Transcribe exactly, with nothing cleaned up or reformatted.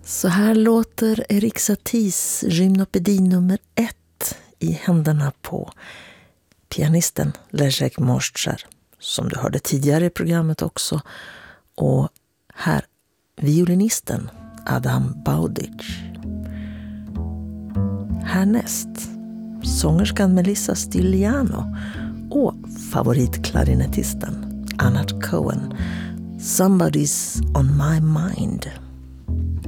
Så här låter Erik Saties Gymnopedi nummer ett i händerna på pianisten Leszek Moszczer, som du hörde tidigare i programmet också, och här violinisten Adam Baudic. Härnäst sångerskan Melissa Stiliano och favoritklarinettisten Anat Cohen, Somebody's on my mind.